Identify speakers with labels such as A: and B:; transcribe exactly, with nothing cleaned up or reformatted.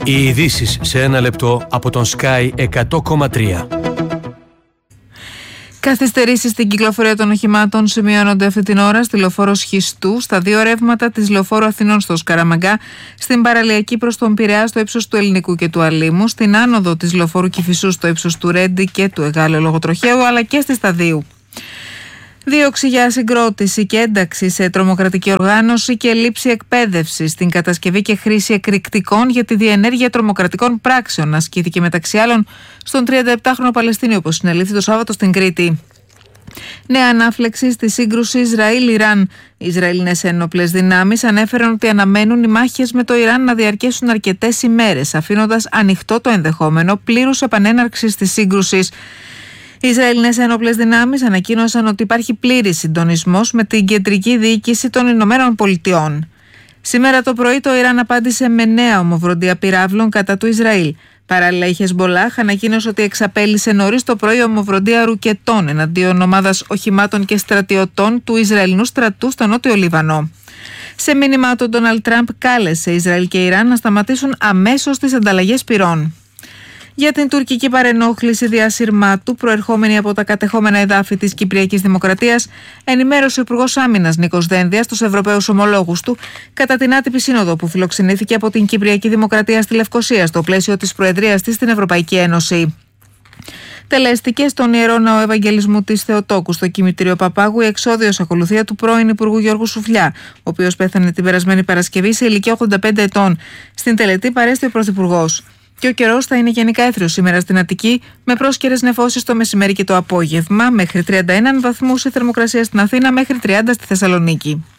A: Οι ειδήσεις σε ένα λεπτό από τον Sky εκατό κόμμα τρία.
B: Καθυστερήσεις στην κυκλοφορία των οχημάτων σημειώνονται αυτή την ώρα στη λεωφόρο Σχιστού, στα δύο ρεύματα της λεωφόρου Αθηνών στο Σκαραμαγκά, στην παραλιακή προς τον Πειραιά στο ύψος του Ελληνικού και του Αλήμου, στην άνοδο της λεωφόρου Κηφισού στο ύψος του Ρέντι και του Εγάλεου Λογοτροχαίου, αλλά και στη Σταδίου. Δίωξη για συγκρότηση και ένταξη σε τρομοκρατική οργάνωση και λήψη εκπαίδευση στην κατασκευή και χρήση εκρηκτικών για τη διενέργεια τρομοκρατικών πράξεων ασκήθηκε μεταξύ άλλων στον τριανταεπτάχρονο Παλαιστίνιο που συνελήφθη το Σάββατο στην Κρήτη. Νέα ανάφλεξη στη σύγκρουση Ισραήλ-Ιράν. Οι Ισραηλινές ένοπλες δυνάμεις ανέφεραν ότι αναμένουν οι μάχες με το Ιράν να διαρκέσουν αρκετές ημέρες, αφήνοντας ανοιχτό το ενδεχόμενο πλήρους επανέναρξης της σύγκρουσης. Οι Ισραηλινές ένοπλες δυνάμεις ανακοίνωσαν ότι υπάρχει πλήρης συντονισμός με την κεντρική διοίκηση των Ηνωμένων Πολιτειών. Σήμερα το πρωί το Ιράν απάντησε με νέα ομοβροντία πυράβλων κατά του Ισραήλ. Παράλληλα, η Χεσμπολάχ ανακοίνωσε ότι εξαπέλυσε νωρίς το πρωί ομοβροντία ρουκετών εναντίον ομάδας οχημάτων και στρατιωτών του Ισραηλινού στρατού στο Νότιο Λίβανο. Σε μήνυμα του, Ντόναλντ Τραμπ κάλεσε Ισραήλ και Ιράν να σταματήσουν αμέσως τις ανταλλαγές πυρών. Για την τουρκική παρενόχληση διασυρμάτου προερχόμενη από τα κατεχόμενα εδάφη της Κυπριακής Δημοκρατίας, ενημέρωσε ο Υπουργός Άμυνας Νίκος Δένδιας στους Ευρωπαίους ομολόγους του κατά την άτυπη σύνοδο που φιλοξενήθηκε από την Κυπριακή Δημοκρατία στη Λευκοσία στο πλαίσιο της Προεδρίας της στην Ευρωπαϊκή Ένωση. Τελέστηκε στον Ιερό Ναό Ευαγγελισμού της Θεοτόκου στο Κημητήριο Παπάγου η εξώδιος ακολουθία του πρώην Υπουργού Γιώργου Σουφλιά, ο οποίος πέθανε την περασμένη Παρασκευή σε ηλικία ογδόντα πέντε ετών. Στην τελετή παρέστη ο Πρωθυπουργός. Και ο καιρός θα είναι γενικά έθριος σήμερα στην Αττική, με πρόσκαιρες νεφώσεις το μεσημέρι και το απόγευμα, μέχρι τριάντα ένα βαθμούς η θερμοκρασία στην Αθήνα, μέχρι τριάντα στη Θεσσαλονίκη.